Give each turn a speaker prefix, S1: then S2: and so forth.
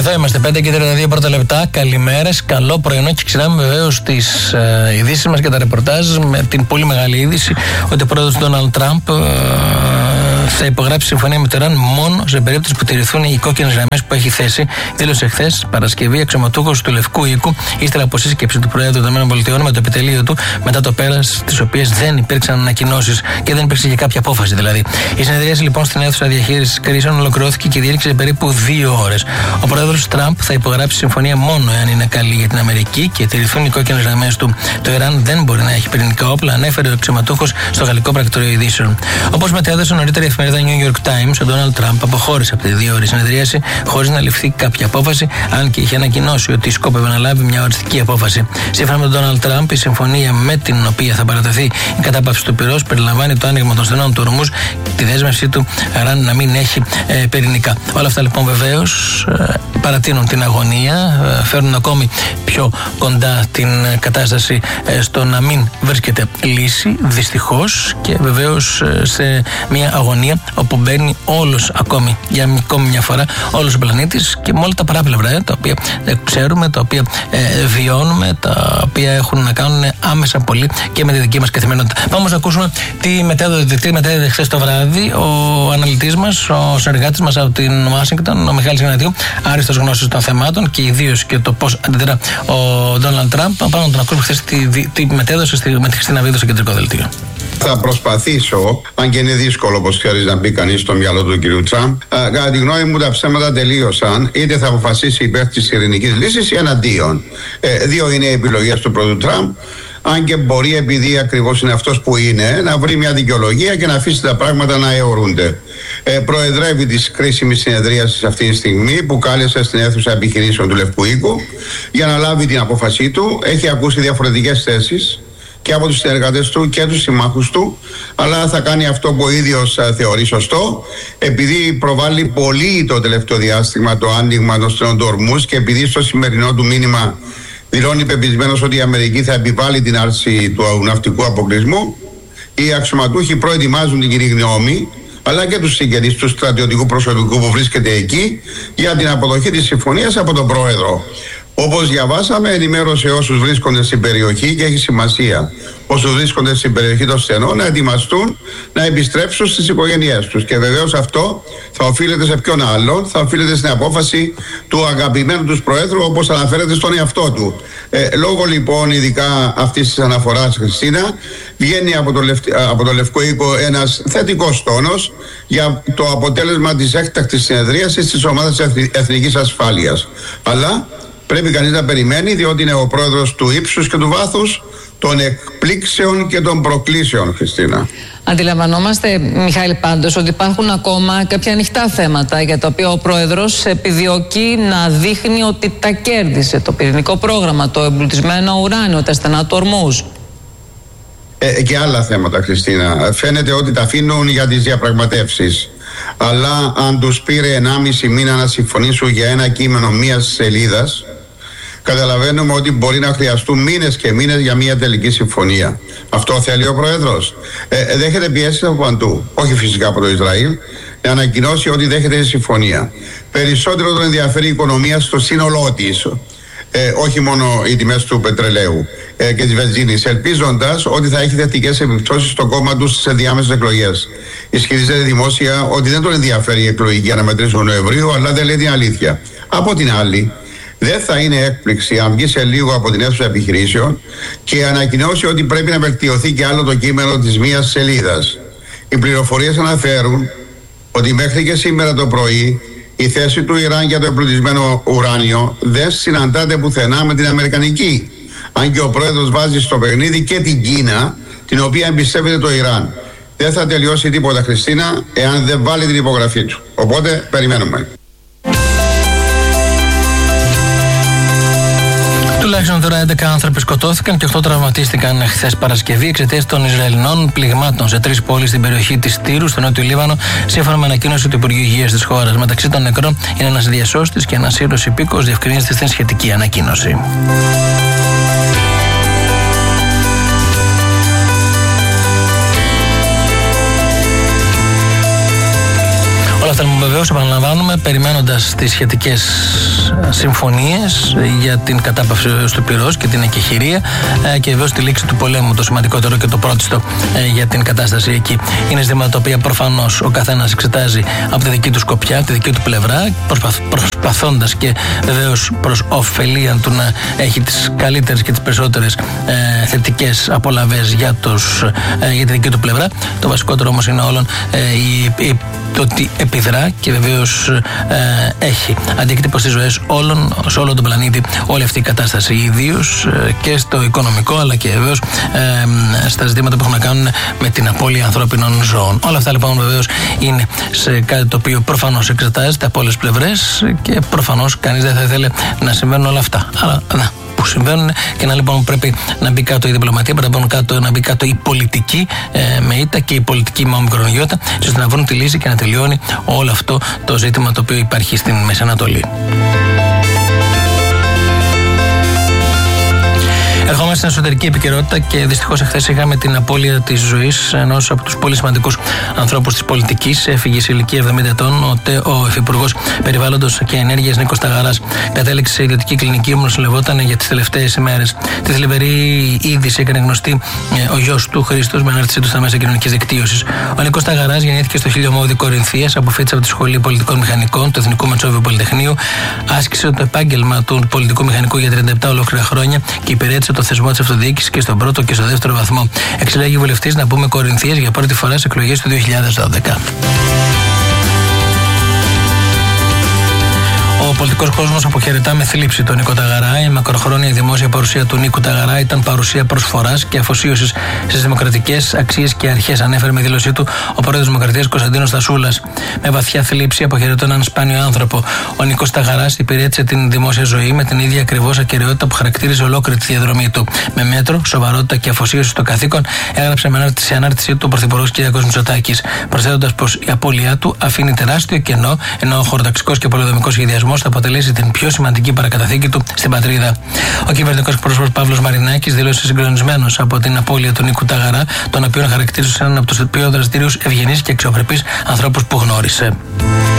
S1: Εδώ είμαστε 5:32 πρώτα λεπτά. Καλημέρες, καλό πρωινό και ξεκινάμε βεβαίως τις ειδήσεις μας και τα ρεπορτάζ με την πολύ μεγάλη είδηση ότι ο πρόεδρος Ντόναλντ Τραμπ θα υπογράψει συμφωνία με το Ιράν μόνο σε περίπτωση που τηρηθούν οι κόκκινες γραμμές που έχει θέσει. Δήλωσε χθες Παρασκευή αξιωματούχος του Λευκού Οίκου ύστερα από σύσκεψη του Προέδρου των ΗΠΑ με το επιτελείο του μετά το πέρας της οποίας δεν υπήρξαν ανακοινώσεις και δεν υπήρξε και κάποια απόφαση δηλαδή. Η συνεδρίαση λοιπόν στην αίθουσα διαχείρισης κρίσεων ολοκληρώθηκε και διήρξε περίπου 2 ώρες. Ο πρόεδρος Τραμπ θα υπογράψει συμφωνία μόνο εάν είναι καλή για την Αμερική και τηρηθούν οι κόκκινες γραμμές του. Το Ιράν δεν μπορεί να έχει πυρηνικά όπλα, ανέφερε ο αξιωματούχος στο γαλλικό πρακτορείο ειδήσεων. Όπως μετέδωσε νωρίτερα η εφημερίδα New York Times, ο Ντόναλντ Τραμπ αποχώρησε από τη 2ωρη συνεδρίαση χωρίς να ληφθεί κάποια απόφαση, αν και είχε ανακοινώσει ότι σκόπευε να λάβει μια οριστική απόφαση. Σύμφωνα με τον Ντόναλντ Τραμπ, η συμφωνία με την οποία θα παρατεθεί η κατάπαυση του πυρός περιλαμβάνει το άνοιγμα των στενών του Ορμούζ, τη δέσμευσή του Ιράν να μην έχει πυρηνικά. Όλα αυτά λοιπόν βεβαίως παρατείνουν την αγωνία, φέρνουν ακόμη πιο κοντά την κατάσταση στο να μην βρίσκεται λύση, δυστυχώς, και βεβαίως σε μια αγωνία όπου μπαίνει όλος ακόμη για ακόμη μια φορά όλος ο πλανήτης και με όλα τα παράπλευρα τα οποία ξέρουμε, τα οποία βιώνουμε, τα οποία έχουν να κάνουν άμεσα πολύ και με τη δική μας καθημερινότητα. Πάμε όμως να ακούσουμε τι μετέδωσε χθες το βράδυ ο αναλυτής μας, ο συνεργάτης μας από την Ουάσιγκτον, ο Μιχάλης Ιγνατίου, άριστος γνώσης των θεμάτων και ιδίως και το πώς αντιδρά ο Ντόναλντ Τραμπ. Πάμε να τον ακούσουμε χθες τι μετέδωσε με τη Χριστίνα Βίδου στο κεντρικό δελτίο.
S2: Θα προσπαθήσω, αν και είναι δύσκολο όπως ξέρεις να μπει κανείς στο μυαλό του κ. Τραμπ, κατά τη γνώμη μου τα ψέματα τελείωσαν. Είτε θα αποφασίσει υπέρ της ειρηνικής λύσης ή εναντίον. Δύο είναι οι επιλογές του πρώτου Τραμπ. Αν και μπορεί, επειδή ακριβώς είναι αυτός που είναι, να βρει μια δικαιολογία και να αφήσει τα πράγματα να αιωρούνται. Προεδρεύει της κρίσιμης συνεδρίασης αυτή τη στιγμή που κάλεσε στην αίθουσα επιχειρήσεων του Λευκού Οίκου για να λάβει την απόφασή του. Έχει ακούσει διαφορετικές θέσεις και από τους συνεργάτες του και τους συμμάχους του, αλλά θα κάνει αυτό που ο ίδιος θεωρεί σωστό, επειδή προβάλλει πολύ το τελευταίο διάστημα το άνοιγμα των στενών του Ορμούζ και επειδή στο σημερινό του μήνυμα δηλώνει πεπισμένος ότι η Αμερική θα επιβάλλει την άρση του ναυτικού αποκλεισμού. Οι αξιωματούχοι προετοιμάζουν την κοινή γνώμη, αλλά και τους συγγενείς του στρατιωτικού προσωπικού που βρίσκεται εκεί για την αποδοχή της συμφωνίας από τον πρόεδρο. Όπως διαβάσαμε, ενημέρωσε όσους βρίσκονται στην περιοχή και έχει σημασία όσους βρίσκονται στην περιοχή των στενών να ετοιμαστούν να επιστρέψουν στις οικογένειές τους. Και βεβαίως αυτό θα οφείλεται σε ποιον άλλον, θα οφείλεται στην απόφαση του αγαπημένου τους Προέδρου, όπως αναφέρεται στον εαυτό του. Λόγω λοιπόν ειδικά αυτής της αναφοράς, Χριστίνα, βγαίνει από το Λευκό Οίκο ένας θετικός τόνος για το αποτέλεσμα της έκτακτης συνεδρίασης της Ομάδας Εθνικής Ασφάλειας. Αλλά πρέπει κανείς να περιμένει, διότι είναι ο πρόεδρος του ύψους και του βάθους, των εκπλήξεων και των προκλήσεων, Χριστίνα.
S3: Αντιλαμβανόμαστε, Μιχάλη, πάντως ότι υπάρχουν ακόμα κάποια ανοιχτά θέματα για τα οποία ο πρόεδρος επιδιώκει να δείχνει ότι τα κέρδισε. Το πυρηνικό πρόγραμμα, το εμπλουτισμένο ουράνιο, τα στενά του Ορμούζ.
S2: Και άλλα θέματα, Χριστίνα. Φαίνεται ότι τα αφήνουν για τις διαπραγματεύσεις. Αλλά αν τους πήρε 1,5 μήνα να συμφωνήσουν για ένα κείμενο μιας σελίδας, καταλαβαίνουμε ότι μπορεί να χρειαστούν μήνες και μήνες για μια τελική συμφωνία. Αυτό θέλει ο Πρόεδρος. Δέχεται πιέσεις από παντού. Όχι φυσικά από το Ισραήλ. Να ανακοινώσει ότι δέχεται τη συμφωνία. Περισσότερο τον ενδιαφέρει η οικονομία στο σύνολό της. Όχι μόνο οι τιμές του πετρελαίου και της βενζίνης, ελπίζοντας ότι θα έχει θετικές επιπτώσεις στο κόμμα του στις ενδιάμεσες εκλογές. Ισχυρίζεται δημόσια ότι δεν τον ενδιαφέρει η εκλογική αναμετρήση του Νοεμβρίου, αλλά δεν λέει την αλήθεια. Από την άλλη, δεν θα είναι έκπληξη αν βγει σε λίγο από την αίθουσα επιχειρήσεων και ανακοινώσει ότι πρέπει να βελτιωθεί και άλλο το κείμενο της μίας σελίδας. Οι πληροφορίες αναφέρουν ότι μέχρι και σήμερα το πρωί η θέση του Ιράν για το εμπλουτισμένο ουράνιο δεν συναντάται πουθενά με την αμερικανική. Αν και ο πρόεδρος βάζει στο παιχνίδι και την Κίνα, την οποία εμπιστεύεται το Ιράν. Δεν θα τελειώσει τίποτα, Χριστίνα, εάν δεν βάλει την υπογραφή του. Οπότε περιμένουμε.
S1: Τουλάχιστον τώρα 11 άνθρωποι σκοτώθηκαν και 8 τραυματίστηκαν χθες Παρασκευή εξαιτίας των Ισραηλινών πληγμάτων σε 3 πόλεις στην περιοχή της Τύρου, στο νότιο Λίβανο, σύμφωνα με ανακοίνωση του Υπουργείου Υγείας της χώρας. Μεταξύ των νεκρών είναι ένας διασώστης και ένας Σύρος υπήκοος, διευκρινίζεται στην σχετική ανακοίνωση. θέλουμε βεβαίως, επαναλαμβάνουμε, περιμένοντας τις σχετικές συμφωνίες για την κατάπαυση του πυρός και την εκεχηρία και βεβαίως τη λήξη του πολέμου, το σημαντικότερο και το πρώτιστο για την κατάσταση εκεί. Είναι ζητήματα τα οποία προφανώς ο καθένας εξετάζει από τη δική του σκοπιά, από τη δική του πλευρά, προσπαθώντας και βεβαίως προς ωφελία του να έχει τις καλύτερες και τις περισσότερες θετικές απολαβές για τη δική του πλευρά. Το βασικότερο όμως είναι όλων το ότι επιδρά και βεβαίως έχει αντίκτυπο στις ζωές όλων, σε όλο τον πλανήτη, όλη αυτή η κατάσταση, ιδίως και στο οικονομικό, αλλά και βεβαίως στα ζητήματα που έχουν να κάνουν με την απώλεια ανθρώπινων ζώων. Όλα αυτά λοιπόν βεβαίως είναι σε κάτι το οποίο προφανώς εξετάζεται από όλες τις πλευρές και προφανώς κανείς δεν θα ήθελε να συμβαίνουν όλα αυτά. Αλλά που συμβαίνουν και να λοιπόν πρέπει να μπει κάτω η διπλωματία, πρέπει να μπει κάτω η πολιτική με ήττα και η πολιτική με ομικρονιώτα, ώστε να βρουν τη λύση και να τελειώνει όλο αυτό το ζήτημα το οποίο υπάρχει στην Μέση Ανατολή. Ερχόμαστε στην εσωτερική επικαιρότητα και δυστυχώς εχθές είχαμε την απώλεια της ζωής ενός από τους πολύ σημαντικούς ανθρώπους της πολιτικής. Έφυγε σε ηλικία 70 ετών ο Υφυπουργός Περιβάλλοντος και Ενέργειας Νίκος Ταγαράς. Κατέληξε σε ιδιωτική κλινική όπου νοσηλευόταν για τις τελευταίες ημέρες. Τη θλιβερή είδηση έκανε γνωστή ο γιος του Χρήστος με ανάρτησή του στα μέσα κοινωνικής δικτύωσης. Ο Νίκος Ταγαράς γεννήθηκε στο Χιλιομώδη Κορινθίας, αποφύτησε από τη Σχολή Πολιτικών Μηχανικών του Εθνικού Μετσόβιου Πολυτεχνείου, άσκησε το επάγγελμα του πολιτικού μηχανικού για 37 ολόκληρα χρόνια και υπηρέτησε το θεσμό της αυτοδιοίκησης και στον πρώτο και στο δεύτερο βαθμό. Εξελέγει βουλευτής, να πούμε, Κορινθίας για πρώτη φορά σε εκλογές του 2012. Ο πολιτικός κόσμος αποχαιρετά με θλίψη τον Νίκο Ταγαρά. Η μακροχρόνια δημόσια παρουσία του Νίκου Ταγαρά ήταν παρουσία προσφοράς και αφοσίωσης στις δημοκρατικές αξίες και αρχές, ανέφερε με δήλωσή του ο πρόεδρος της Δημοκρατίας Κωνσταντίνος Στασούλας. Με βαθιά θλίψη αποχαιρετώ έναν σπάνιο άνθρωπο. Ο Νίκος Ταγαράς υπηρέτησε την δημόσια ζωή με την ίδια ακριβώς ακεραιότητα που χαρακτήριζε ολόκληρη τη διαδρομή του. Με μέτρο, σοβαρότητα και αφοσίωση στο καθήκον, έγραψε σε ανάρτησή του ο Πρωθυπουργός κ. Μητσοτάκης, προσθέτοντας πως η απώλειά του αφήνει τεράστιο κενό, ενώ ο χωροταξικός και πολεοδομικός σχεδιασμός θα αποτελέσει την πιο σημαντική παρακαταθήκη του στην πατρίδα. Ο κυβερνητικός εκπρόσωπος Παύλος Μαρινάκης δήλωσε συγκλονισμένος από την απώλεια του Νίκου Ταγαρά, τον οποίο χαρακτήριζε σαν έναν από τους πιο δραστηριούς, ευγενείς και αξιοπρεπείς ανθρώπους που γνώρισε.